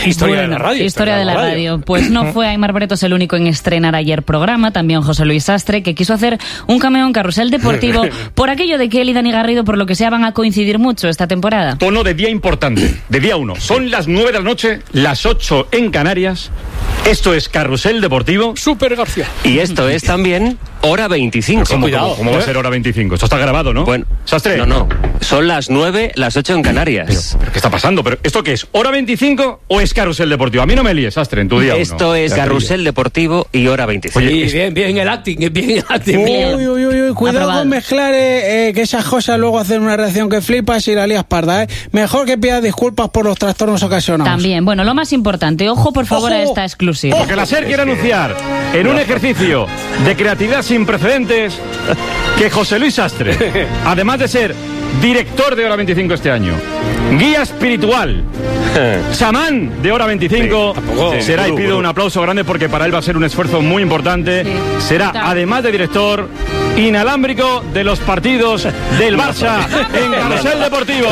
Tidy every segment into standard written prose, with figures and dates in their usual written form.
Historia de la radio. Historia de la radio. Pues no fue Aimar Bretos el único en estrenar ayer programa, también José Luis Sastre, que quiso hacer un cameo en Carrusel Deportivo por aquello de que él y Dani Garrido, por lo que sea, van a coincidir mucho esta temporada. Tono de día importante, de día 1. Son las 9 de la noche, las 8 en Canarias. Esto es Carrusel Deportivo. Súper García. Y esto es también Hora 25. ¿Cómo va a ser Hora 25? Esto está grabado, ¿no? Bueno, Sastre. No. Son las 9, las 8 en Canarias. ¿Pero qué está pasando? ¿Pero esto qué es? ¿Hora 25 o es Carrusel Deportivo? A mí no me líes, Sastre, en tu día. Esto es Carrusel Deportivo y Hora 25. Oye, bien el acting, Uy, cuidado con mezclar que esas cosas luego hacen una reacción que flipas y la lías parda, Mejor que pidas disculpas por los trastornos ocasionados. También, bueno, lo más importante, ojo por favor a esta exclusiva. Porque la SER quiere anunciar, en un ejercicio de creatividad sin precedentes, que José Luis Sastre, además de ser director de Hora 25 este año, guía espiritual, chamán de Hora 25, será, y pido un aplauso grande porque para él va a ser un esfuerzo muy importante, será, además de director, inalámbrico de los partidos del Barça en Carrusel Deportivo.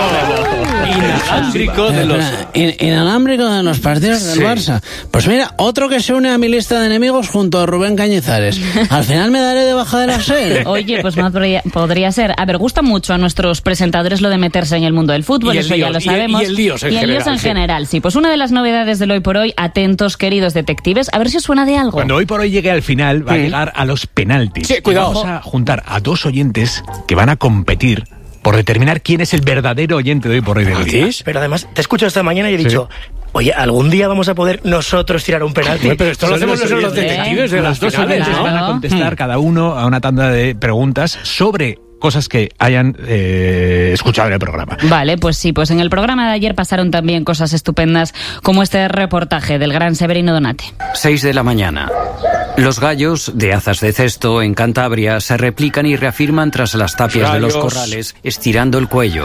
Inalámbrico de los partidos del Barça. Pues mira, otro que se une a mi lista de enemigos junto a Rubén Cañizares. Al final me daré de baja de la SER. Oye, pues no podría ser. A ver, gusta mucho a nuestros presentadores lo de meterse en el mundo del fútbol, eso ya lo sabemos. Y el líos en general, sí. Pues una de las novedades del Hoy por Hoy, atentos queridos detectives, a ver si os suena de algo. Cuando Hoy por Hoy llegue al final, va a llegar a los penaltis. Sí, cuidado. Vamos a juntar a dos oyentes que van a competir por determinar quién es el verdadero oyente de Hoy por Hoy del día. Pero además, te he escuchado esta mañana y he dicho... Oye, ¿algún día vamos a poder nosotros tirar un penalti? Pero esto lo hacemos nosotros los detectives de las dos finales, ¿no? Van a contestar cada uno a una tanda de preguntas sobre cosas que hayan escuchado en el programa. Vale, pues sí, pues en el programa de ayer pasaron también cosas estupendas como este reportaje del gran Severino Donate. 6 de la mañana. Los gallos de Azas de Cesto, en Cantabria, se replican y reafirman tras las tapias de los corrales, estirando el cuello.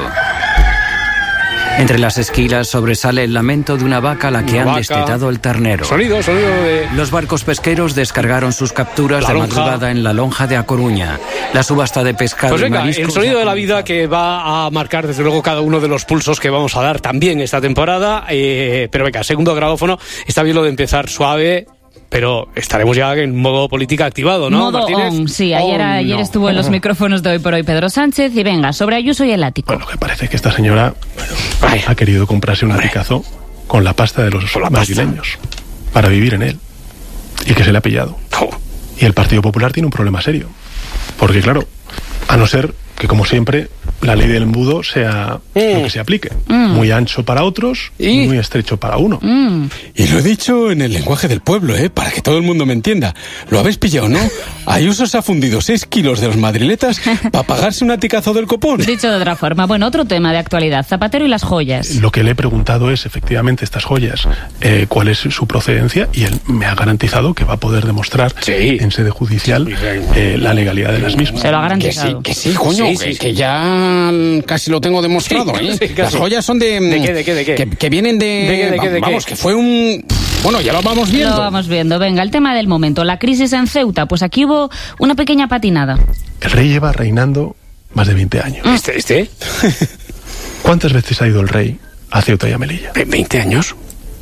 Entre las esquilas sobresale el lamento de una vaca a la que han destetado el ternero. Sonido de... Los barcos pesqueros descargaron sus capturas de madrugada en la lonja de A Coruña. La subasta de pescado pues venga, y mariscos... el sonido de la vida que va a marcar desde luego cada uno de los pulsos que vamos a dar también esta temporada. Pero venga, segundo grabófono, está bien lo de empezar suave... Pero estaremos ya en modo política activado, ¿no, modo Martínez? On, sí. Ayer estuvo en los micrófonos de Hoy por Hoy Pedro Sánchez. Y venga, sobre Ayuso y el ático. Bueno, que parece que esta señora ha querido comprarse un aticazo con la pasta de los madrileños para vivir en él. Y que se le ha pillado. Y el Partido Popular tiene un problema serio. Porque claro, a no ser que como siempre la ley del embudo sea lo que se aplique. Muy ancho para otros y muy estrecho para uno. Y lo he dicho en el lenguaje del pueblo, para que todo el mundo me entienda. Lo habéis pillado, ¿no? Ayuso se ha fundido 6 kilos de los madriletas para pagarse un aticazo del copón. Dicho de otra forma, bueno, otro tema de actualidad, Zapatero y las joyas. Lo que le he preguntado es, efectivamente, estas joyas, cuál es su procedencia, y él me ha garantizado que va a poder demostrar en sede judicial la legalidad de las mismas. Se lo ha garantizado. Que sí, coño, que ya casi lo tengo demostrado, Las joyas son de... ¿De qué? Que vienen de... Vamos, que fue un... Bueno, ya lo vamos viendo. Lo vamos viendo. Venga, el tema del momento, la crisis en Ceuta. Pues aquí hubo una pequeña patinada. El rey lleva reinando más de 20 años. ¿Este? ¿Cuántas veces ha ido el rey a Ceuta y a Melilla? ¿20 años?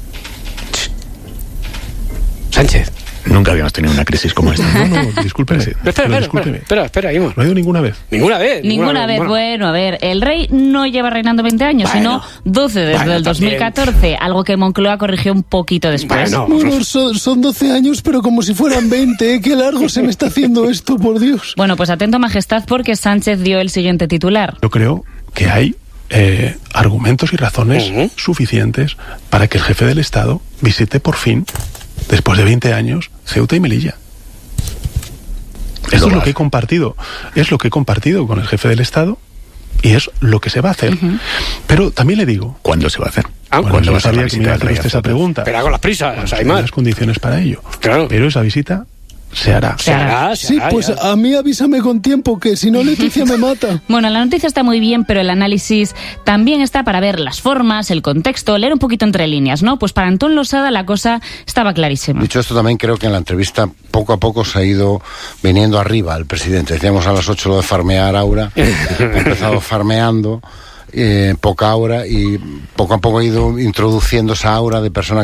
Sánchez. Nunca habíamos tenido una crisis como esta. No, discúlpeme. Espera, Imar. No ha ido ninguna vez. Ninguna vez. Bueno, a ver, el rey no lleva reinando 20 años, sino 12 desde el 2014, algo que Moncloa corrigió un poquito después. Bueno, son 12 años, pero como si fueran 20, Qué largo se me está haciendo esto, por Dios. Bueno, pues atento, majestad, porque Sánchez dio el siguiente titular. Yo creo que hay argumentos y razones suficientes para que el jefe del Estado visite por fin, después de 20 años, Ceuta y Melilla. Esto es lo que he compartido. Es lo que he compartido con el jefe del Estado y es lo que se va a hacer. Pero también le digo... ¿Cuándo se va a hacer? Bueno, yo sabía que me iba a hacer usted esa pregunta. Pero hago las prisas, hay las condiciones para ello. Claro. Pero esa visita... Se hará. Sí, pues ya. A mí avísame con tiempo, que si no Leticia me mata. Bueno, la noticia está muy bien, pero el análisis también está para ver las formas, el contexto, leer un poquito entre líneas, ¿no? Pues para Antón Losada la cosa estaba clarísima. Dicho esto, también creo que en la entrevista poco a poco se ha ido viniendo arriba el presidente. Decíamos a las 8 lo de farmear Aura, ha empezado farmeando poca aura y poco a poco ha ido introduciendo esa aura de persona